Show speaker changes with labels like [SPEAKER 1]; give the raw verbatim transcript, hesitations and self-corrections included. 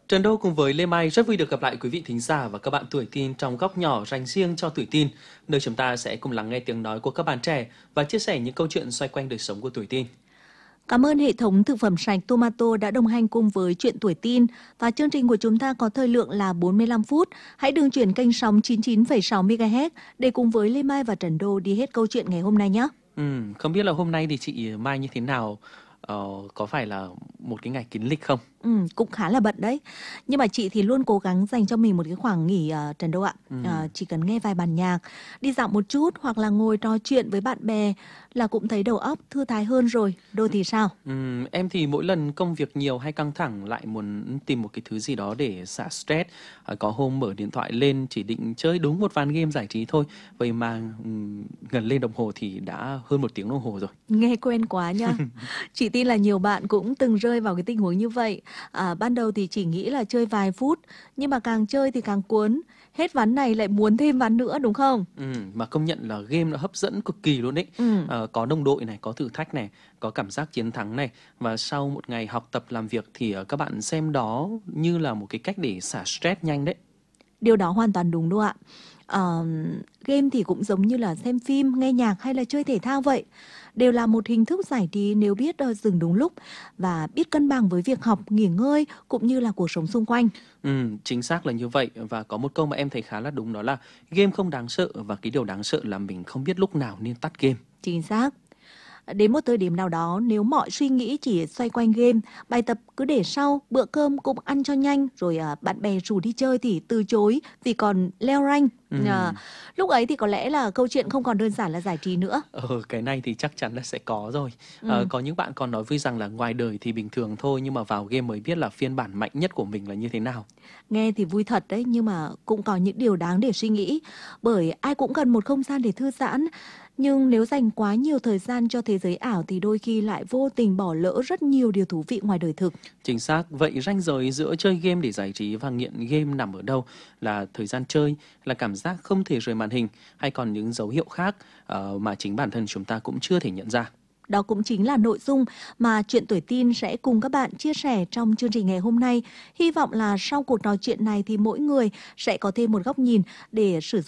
[SPEAKER 1] Trần Đô cùng với Lê Mai rất vui được gặp lại quý vị thính giả và các bạn tuổi teen trong góc nhỏ dành riêng cho tuổi teen, nơi chúng ta sẽ cùng lắng nghe tiếng nói của các bạn trẻ và chia sẻ những câu chuyện xoay quanh đời sống của tuổi teen.
[SPEAKER 2] Cảm ơn hệ thống thực phẩm sạch Tomato đã đồng hành cùng với chuyện tuổi teen và chương trình của chúng ta có thời lượng là bốn mươi lăm phút. Hãy đừng chuyển kênh sóng chín mươi chín phẩy sáu mê ga héc để cùng với Lê Mai và Trần Đô đi hết câu chuyện ngày hôm nay nhé.
[SPEAKER 1] Ừ, không biết là hôm nay thì chị Mai như thế nào? Ờ, có phải là một cái ngày kín lịch không?
[SPEAKER 2] Ừ, cũng khá là bận đấy. Nhưng mà chị thì luôn cố gắng dành cho mình một cái khoảng nghỉ uh, Trần Đô ạ.
[SPEAKER 1] Ừ.
[SPEAKER 2] Uh, chỉ cần nghe vài bản nhạc, đi dạo một chút hoặc là ngồi trò chuyện với bạn bè là cũng thấy đầu óc thư thái hơn rồi. Đô thì sao?
[SPEAKER 1] Ừ, em thì mỗi lần công việc nhiều hay căng thẳng lại muốn tìm một cái thứ gì đó để xả stress. À, có hôm mở điện thoại lên chỉ định chơi đúng một ván game giải trí thôi. Vậy mà um, gần lên đồng hồ thì đã hơn một tiếng đồng hồ rồi.
[SPEAKER 2] Nghe quen quá nha. Chị tin là nhiều bạn cũng từng rơi vào cái tình huống như vậy. À, ban đầu thì chỉ nghĩ là chơi vài phút, nhưng mà càng chơi thì càng cuốn. Hết ván này lại muốn thêm ván nữa đúng không?
[SPEAKER 1] Ừ, mà công nhận là game nó hấp dẫn cực kỳ luôn đấy.
[SPEAKER 2] Ừ.
[SPEAKER 1] À, có đồng đội này, có thử thách này, có cảm giác chiến thắng này. Và sau một ngày học tập làm việc thì uh, các bạn xem đó như là một cái cách để xả stress nhanh đấy.
[SPEAKER 2] Điều đó hoàn toàn đúng đâu ạ. Uh, game thì cũng giống như là xem phim, nghe nhạc hay là chơi thể thao vậy. Đều là một hình thức giải trí nếu biết uh, dừng đúng lúc và biết cân bằng với việc học, nghỉ ngơi cũng như là cuộc sống xung quanh.
[SPEAKER 1] Ừ, chính xác là như vậy. Và có một câu mà em thấy khá là đúng, đó là game không đáng sợ và cái điều đáng sợ là mình không biết lúc nào nên tắt game.
[SPEAKER 2] Chính xác. Đến một thời điểm nào đó, nếu mọi suy nghĩ chỉ xoay quanh game, bài tập cứ để sau, bữa cơm cũng ăn cho nhanh, rồi à, bạn bè rủ đi chơi thì từ chối vì còn leo rank.
[SPEAKER 1] Ừ.
[SPEAKER 2] À, lúc ấy thì có lẽ là câu chuyện không còn đơn giản là giải trí nữa.
[SPEAKER 1] Ờ, cái này thì chắc chắn là sẽ có rồi.
[SPEAKER 2] Ừ.
[SPEAKER 1] Ờ, có những bạn còn nói vui rằng là ngoài đời thì bình thường thôi, nhưng mà vào game mới biết là phiên bản mạnh nhất của mình là như thế nào.
[SPEAKER 2] Nghe thì vui thật đấy, nhưng mà cũng có những điều đáng để suy nghĩ. Bởi ai cũng cần một không gian để thư giãn. Nhưng nếu dành quá nhiều thời gian cho thế giới ảo thì đôi khi lại vô tình bỏ lỡ rất nhiều điều thú vị ngoài đời thực.
[SPEAKER 1] Chính xác. Vậy ranh giới giữa chơi game để giải trí và nghiện game nằm ở đâu? Là thời gian chơi, là cảm giác không thể rời màn hình, hay còn những dấu hiệu khác uh, mà chính bản thân chúng ta cũng chưa thể nhận ra?
[SPEAKER 2] Đó cũng chính là nội dung mà Chuyện Tuổi Teen sẽ cùng các bạn chia sẻ trong chương trình ngày hôm nay. Hy vọng là sau cuộc trò chuyện này thì mỗi người sẽ có thêm một góc nhìn để sử dụng